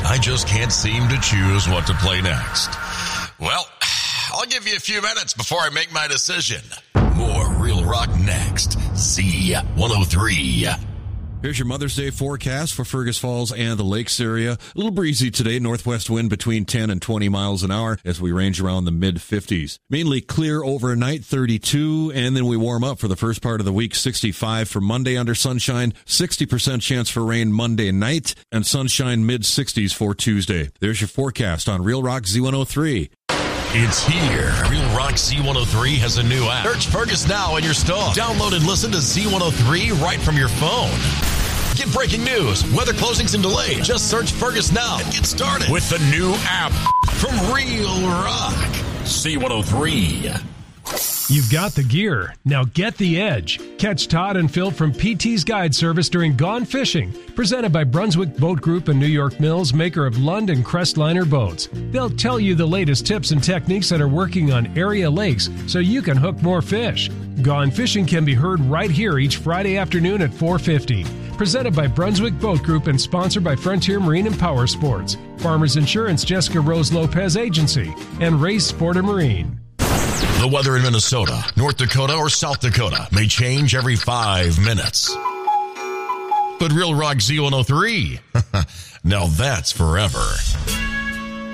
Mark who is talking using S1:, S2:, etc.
S1: I just can't seem to choose what to play next. Well, I'll give you a few minutes before I make my decision. More Real Rock next. Z103.
S2: Here's your Mother's Day forecast for Fergus Falls and the Lakes area. A little breezy today, northwest wind between 10 and 20 miles an hour as we range around the mid-50s. Mainly clear overnight, 32, and then we warm up for the first part of the week, 65 for Monday under sunshine, 60% chance for rain Monday night, and sunshine mid-60s for Tuesday. There's your forecast on Real Rock Z103.
S1: It's here. Real Rock Z103 has a new app. Search Fergus now in your store. Download and listen to Z103 right from your phone. Get breaking news, weather closings and delays. Just search Fergus now and get started with the new app from Real Rock Z103.
S3: You've got the gear. Now get the edge. Catch Todd and Phil from PT's Guide Service during Gone Fishing, presented by Brunswick Boat Group and New York Mills, maker of Lund and Crestliner boats. They'll tell you the latest tips and techniques that are working on area lakes so you can hook more fish. Gone Fishing can be heard right here each Friday afternoon at 4:50. Presented by Brunswick Boat Group and sponsored by Frontier Marine and Power Sports, Farmers Insurance Jessica Rose Lopez Agency, and Race Sport and Marine.
S1: The weather in Minnesota, North Dakota, or South Dakota may change every 5 minutes. But Real Rock Z103, now that's forever.